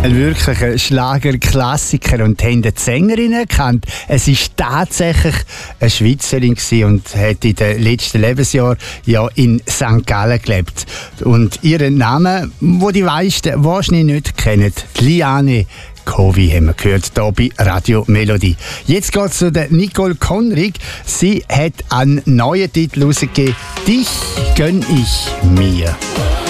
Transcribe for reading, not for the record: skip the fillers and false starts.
Ein wirklicher Schlagerklassiker und haben die Sängerin erkannt. Es war tatsächlich eine Schweizerin und hat in den letzten Lebensjahren ja in St. Gallen gelebt. Und ihren Namen, wo die meisten wahrscheinlich nicht kennen, Liane Covi haben wir gehört, hier bei Radio Melodie. Jetzt geht es zu der Nicole Conrig. Sie hat einen neuen Titel rausgegeben, «Dich gönn ich mir».